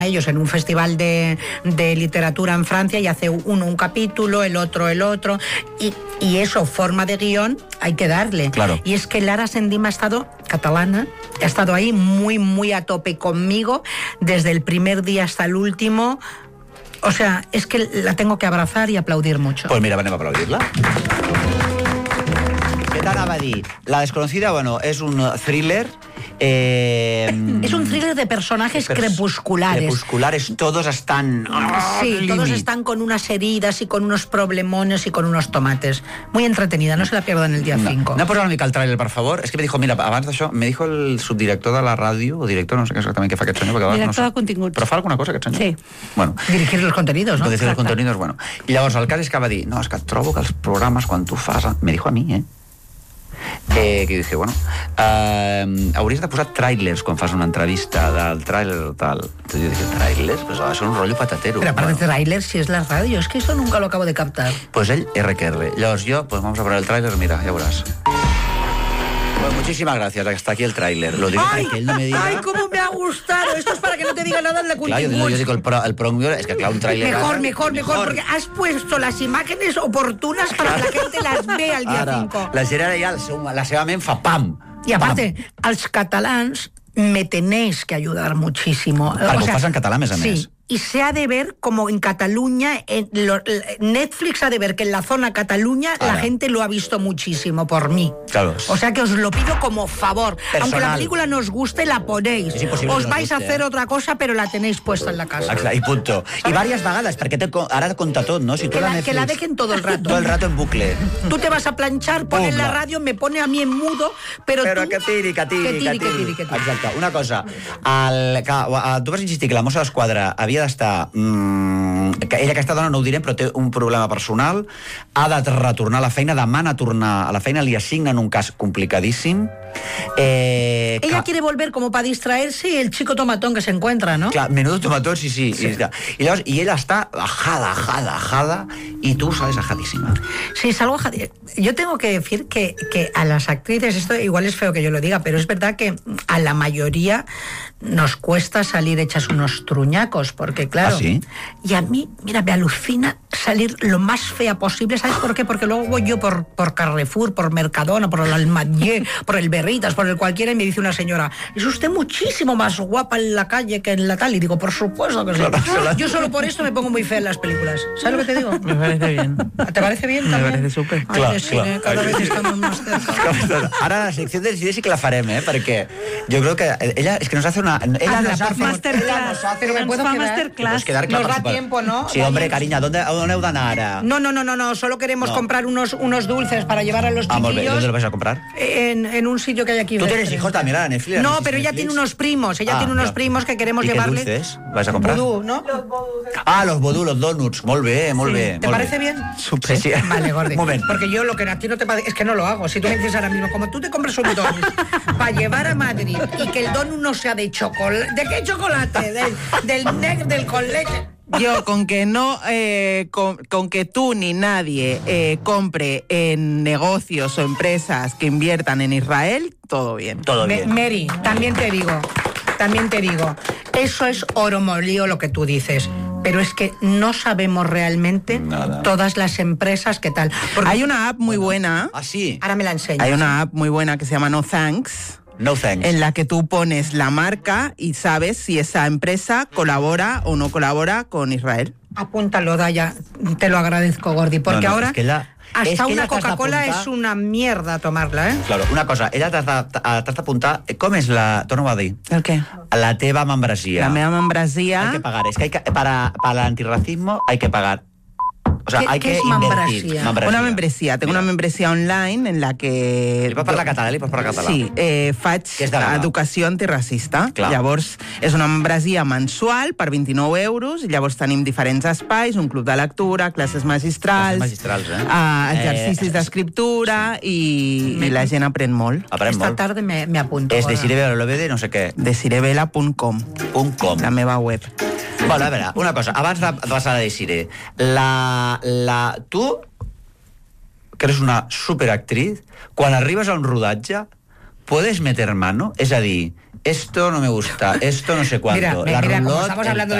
ellos en un festival de literatura en Francia y hace uno un capítulo, el otro, y eso, forma de guión, hay que darle. Claro. Y es que Lara Sendín ha estado, catalana, ha estado ahí muy, muy a tope conmigo, desde el primer día hasta el último. O sea, es que la tengo que abrazar y aplaudir mucho. Pues mira, anem a aplaudir-la. Què t'anava a dir? La desconocida, bueno, és un thriller... Es un thriller de personajes crepusculares. Crepusculares, todos están... Sí, todos están con unas heridas y con unos problemones y con unos tomates. Muy entretenida, no se la pierdan el día 5. No posar una mica el tràiler, per favor? És que me dijo, mira, abans d'això, me dijo el subdirector de la ràdio, o director, no sé exactament què fa aquest senyor, perquè director no sé. de continguts. Però fa alguna cosa aquest senyor? Sí. Bueno. Dirigir los contenidos, ¿no? Dirigir los contenidos, bueno. I llavors el cas és que va dir, no, és que trobo que els programes, quan tu fas... Me dijo a mi, que jo dije, bueno, hauries de posar trailers quan fas una entrevista del trailer tal. Entonces yo dije, trailers? Pues va a ser un rollo patatero. Pero aparte de trailers, si es la radio, es que eso nunca lo acabo de captar. Pues ell, RQR. Llavors jo, pues vamos a poner el trailer, mira, ya verás. Pues muchísimas gracias, está aquí el tráiler. Lo digo para que él no me diga... ¡Ay, cómo me ha gustado! Esto es para que no te diga nada de Claro, yo digo el promo, es que claro, un tráiler... Mejor, porque has puesto las imágenes oportunas para que la gente las vea el día 5. La gent ara ja, la seva ment fa pam. Y aparte, als catalans me tenéis que ayudar muchísimo. Perquè ho fas en català, a més. Sí. Y se ha de ver como en Cataluña, Netflix ha de ver que en la zona Cataluña la gente lo ha visto muchísimo por mí. Claro. O sea que os lo pido como favor. Personal. Aunque la película no os guste, la ponéis. Os vais a hacer otra cosa, pero la tenéis puesta en la casa. Exacte, i punto. I diverses vegades, perquè ara conta tot, ¿no? Si tu que la dejen todo el rato. Todo el rato en bucle. Tú te vas a planchar, pones la radio, me pone a mí en mudo, pero tú... que tiri. Exacte. Una cosa, tu vas insistir que la Mossa d'Esquadra havia d'estar... ella, aquesta dona, no ho direm, però té un problema personal, ha de retornar a la feina, demana tornar a la feina, li assignen un cas complicadíssim. Ella quiere volver como para distraerse y el chico tomatón que se encuentra, ¿no? Clar, menudo tomatón, sí. Y ella está ajada, y tú sales ajadísima. Sí, salgo ajada. Yo tengo que decir que a las actrices, esto igual es feo que yo lo diga, pero es verdad que a la mayoría nos cuesta salir hechas unos truñacos, porque claro... ¿Ah, sí? Y a mí, mira, me alucina salir lo más fea posible. ¿Sabes por qué? Porque luego voy yo por Carrefour, por Mercadona, por el Almadier, por el Berritas, por el cualquiera, y me dice una señora, es usted muchísimo más guapa en la calle que en la tal. Y digo, por supuesto que sí. Claro. Yo solo por esto me pongo muy fea en las películas. ¿Sabes lo que te digo? Me parece bien. ¿Te parece bien también? Me parece súper. Clar. Cada vez estamos más cerca. Ahora la sección del cine sí que la farem, porque yo creo que ella es que nos hace una... Ella nos hace masterclass. Pero me puedo quedar. Nos da tiempo, ¿no? Sí, hombre, cariña, ¿a dónde heu d'anar ara? No, solo queremos comprar unos dulces para llevar a los chiquillos. Molt bé, ¿dónde lo vais a comprar? En un sitio que hay aquí. ¿Tú tienes hijos también, a Netflix? No, pero ella tiene unos primos. Tiene unos primos que queremos llevarle. ¿Y qué dulces vais a comprar? Vodú, ¿no? Los vodú, los donuts. Molt bé. ¿Te parece bien? Súper. Sí. Vale, Gordi. Un momento. Porque yo lo que a ti no te parece es que no lo hago. Si tú me dices ahora mismo, como tú te compras un donut para llevar a Madrid y que el donut no sea de chocolate. ¿De qué chocolate? Del con leche. Yo, con que no, con que tú ni nadie compre en negocios o empresas que inviertan en Israel, todo bien. Todo bien. Mary, también te digo, eso es oro molido lo que tú dices. Pero es que no sabemos realmente todas las empresas qué tal. Porque hay una app muy buena. ¿Ah, sí? Ahora me la enseñas. Hay una app muy buena que se llama No Thanks. No Thanks. En la que tú pones la marca y sabes si esa empresa colabora o no colabora con Israel. Apúntalo, Daya. Te lo agradezco, Gordi. Porque ahora... Es que hasta una Coca-Cola es una mierda tomarla, ¿eh? Claro, una cosa, ella t'has d'apuntar... Com és la... Torna-ho a dir. ¿El qué? La teva membresía. La meva membresía... Hay que pagar. Es que para el antirracismo hay que pagar. O sea, hay que invertir. Una membresía. Tengo una membresía online en la que... Li pots parlar català? Sí, faig educació antirracista. Clar. Llavors, és una membresía mensual per 29 euros, i llavors tenim diferents espais, un club de lectura, classes magistrals, exercicis d'escriptura, i la gent aprèn molt. Esta tarde me apunto. És desirevela.com, no sé què. Desirevela.com. La meva web. Bueno, a veure, una cosa, abans de passar a Desiree, tu, que eres una superactriz, quan arribes a un rodatge, puedes meter mano? És a dir, esto no me gusta, esto no sé cuánto. Mira, como estamos hablando